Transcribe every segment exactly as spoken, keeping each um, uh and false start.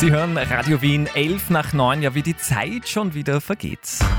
Sie hören Radio Wien, elf nach neun, ja wie die Zeit schon wieder vergeht.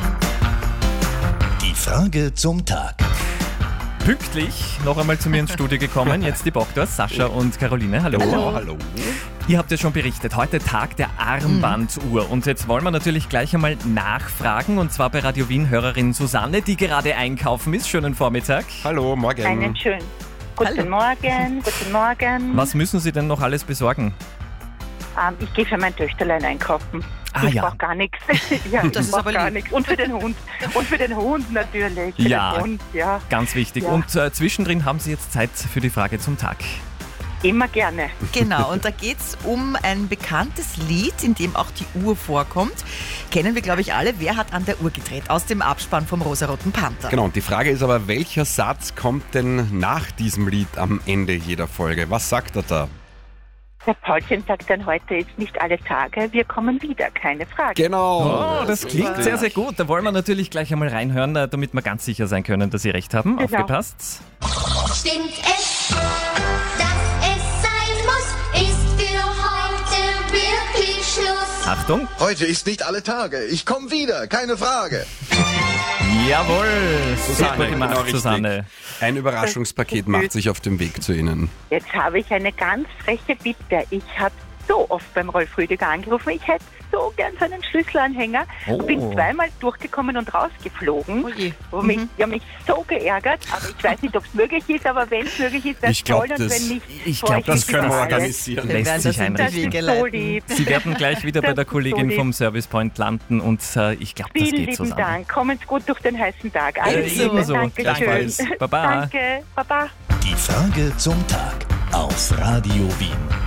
Die Frage zum Tag. Pünktlich noch einmal zu mir ins Studio gekommen, jetzt die Boktors, Sascha und Caroline. Hallo. Hallo. Hallo. Ihr habt ja schon berichtet, heute Tag der Armbanduhr. Und jetzt wollen wir natürlich gleich einmal nachfragen, und zwar bei Radio Wien Hörerin Susanne, die gerade einkaufen ist. Schönen Vormittag. Hallo, morgen. Einen schönen guten Hallo. Morgen, guten Morgen. Was müssen Sie denn noch alles besorgen? Ähm, ich gehe für mein Töchterlein einkaufen. Ah, ich ja. brauche gar nichts. ja, Das ich ist brauch aber gar lieb. nichts. Und für den Hund. Und für den Hund natürlich. Für Ja. den Hund, ja. Ganz wichtig. Ja. Und äh, zwischendrin haben Sie jetzt Zeit für die Frage zum Tag. Immer gerne. Genau, und da geht es um ein bekanntes Lied, in dem auch die Uhr vorkommt. Kennen wir, glaube ich, alle. Wer hat an der Uhr gedreht? Aus dem Abspann vom Rosaroten Panther. Genau, und die Frage ist aber, welcher Satz kommt denn nach diesem Lied am Ende jeder Folge? Was sagt er da? Der Paulchen sagt dann, heute ist nicht alle Tage, wir kommen wieder, keine Frage. Genau. Oh, das klingt sehr, sehr gut. Da wollen wir natürlich gleich einmal reinhören, äh, damit wir ganz sicher sein können, dass Sie recht haben. Genau. Aufgepasst. Stimmt es, dass es sein muss, ist für heute wirklich Schluss. Achtung. Heute ist nicht alle Tage. Ich komme wieder, keine Frage. Jawohl. Super Susanne, gemacht, genau richtig. Susanne. Ein Überraschungspaket macht sich auf dem Weg zu Ihnen. Jetzt habe ich eine ganz freche Bitte. Ich habe so oft beim Rolf Rüdiger angerufen, ich hätte so gern so einen Schlüsselanhänger. Oh. Bin zweimal durchgekommen und rausgeflogen. Oh je. Wo mich, die haben mich so geärgert, aber ich weiß nicht, ob es möglich ist, aber wenn es möglich ist, wäre es Ich glaub, toll. Und das- wenn nicht, ich freue glaub, ich das mich können wir über alles. organisieren. Wir Lässt werden sich das in die einrichten. Wege So leiten. lieb. Sie werden gleich wieder bei der Das ist so Kollegin lieb. vom Service Point landen und äh, ich glaube, das Vielen geht, lieben Susanne. Dank. Kommen Sie gut durch den heißen Tag. Alles Äh, Liebe. ebenso. Dankeschön. Gleichfalls. Baba. Danke. Baba. Die Frage zum Tag auf Radio Wien.